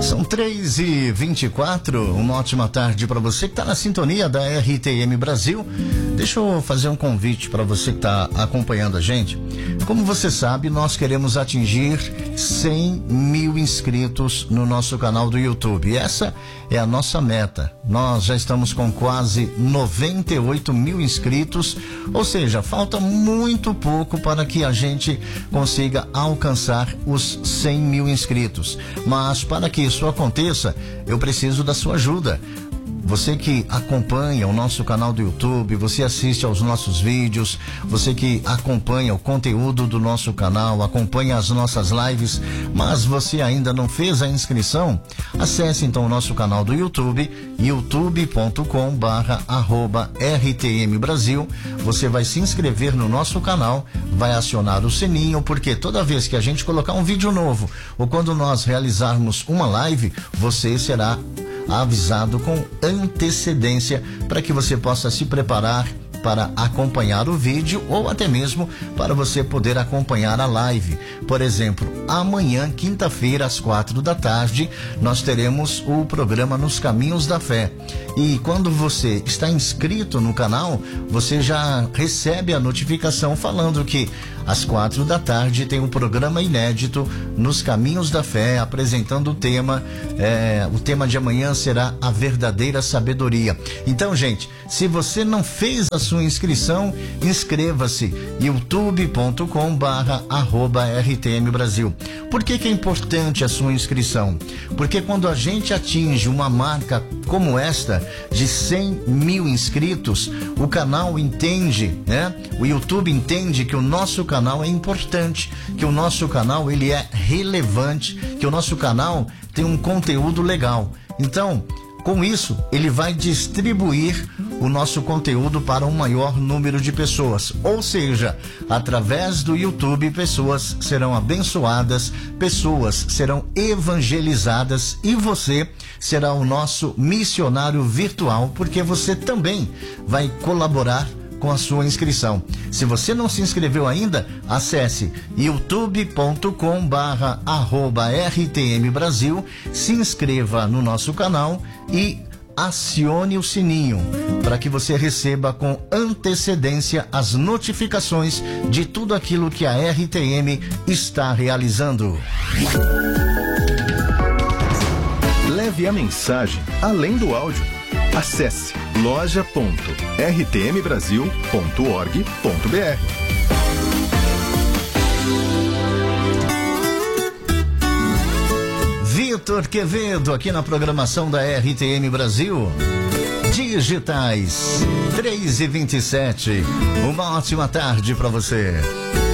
São 3h24, uma ótima tarde para você que está na sintonia da RTM Brasil. Deixa eu fazer um convite para você que está acompanhando a gente. Como você sabe, nós queremos atingir 100 mil inscritos no nosso canal do YouTube. Essa é a nossa meta. Nós já estamos com quase 98 mil inscritos, ou seja, falta muito pouco para que a gente consiga alcançar os 100 mil inscritos. Mas para que isso aconteça, eu preciso da sua ajuda. Você que acompanha o nosso canal do YouTube, você assiste aos nossos vídeos, você que acompanha o conteúdo do nosso canal, acompanha as nossas lives, mas você ainda não fez a inscrição, acesse então o nosso canal do YouTube, youtube.com/@RTM Brasil. Você vai se inscrever no nosso canal, vai acionar o sininho, porque toda vez que a gente colocar um vídeo novo, ou quando nós realizarmos uma live, você será avisado com antecedência para que você possa se preparar para acompanhar o vídeo ou até mesmo para você poder acompanhar a live. Por exemplo, amanhã, quinta-feira, às 4 da tarde, nós teremos o programa Nos Caminhos da Fé. E quando você está inscrito no canal, você já recebe a notificação falando que às 4 da tarde tem um programa inédito Nos Caminhos da Fé, apresentando o tema. O tema de amanhã será a verdadeira sabedoria. Então, gente, se você não fez a sua inscrição, inscreva-se, youtube.com/@RTM Brasil. Por que é importante a sua inscrição? Porque quando a gente atinge uma marca como esta, de 100 mil inscritos, o canal entende, né? O YouTube entende que o nosso canal é importante, que o nosso canal ele é relevante, que o nosso canal tem um conteúdo legal. Então, com isso, ele vai distribuir o nosso conteúdo para um maior número de pessoas. Ou seja, através do YouTube, pessoas serão abençoadas, pessoas serão evangelizadas e você será o nosso missionário virtual, porque você também vai colaborar com a sua inscrição. Se você não se inscreveu ainda, acesse youtube.com/@RTM Brasil, se inscreva no nosso canal e acione o sininho para que você receba com antecedência as notificações de tudo aquilo que a RTM está realizando. Leve a mensagem além do áudio. Acesse loja.rtmbrasil.org.br. Vitor Quevedo aqui na programação da RTM Brasil. Digitais 3h27. Uma ótima tarde para você.